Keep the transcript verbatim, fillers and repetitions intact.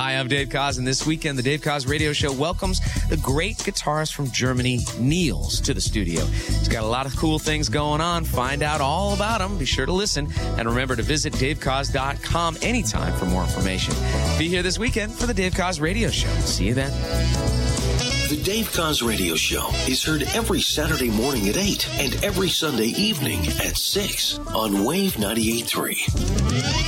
Hi, I'm Dave Koz, and this weekend, the Dave Koz Radio Show welcomes the great guitarist from Germany, Niels, to the studio. He's got a lot of cool things going on. Find out all about him. Be sure to listen. And remember to visit dave koz dot com anytime for more information. Be here this weekend for the Dave Koz Radio Show. See you then. The Dave Koz Radio Show is heard every Saturday morning at eight and every Sunday evening at six on Wave ninety-eight point three.